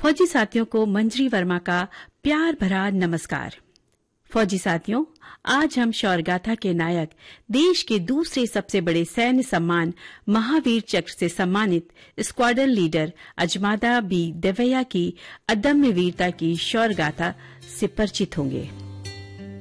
फौजी साथियों को मंजरी वर्मा का प्यार भरा नमस्कार। फौजी साथियों, आज हम शौर्यगाथा के नायक, देश के दूसरे सबसे बड़े सैन्य सम्मान महावीर चक्र से सम्मानित स्क्वाड्रन लीडर अजमादा बी देवैया की अदम्य वीरता की शौर्यगाथा से परिचित होंगे।